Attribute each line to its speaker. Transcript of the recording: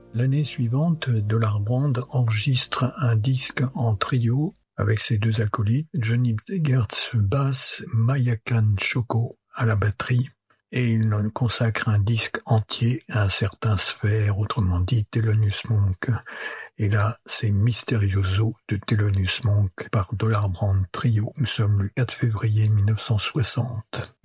Speaker 1: L'année suivante, Dollar Brand enregistre un disque en trio avec ses deux acolytes, Johnny Gertz basse, Mayakan Choco à la batterie, et il consacre un disque entier à un certain Sphère, autrement dit Thelonious Monk. Et là, c'est Mysterioso de Thelonious Monk par Dollar Brand Trio. Nous sommes le 4 février 1960.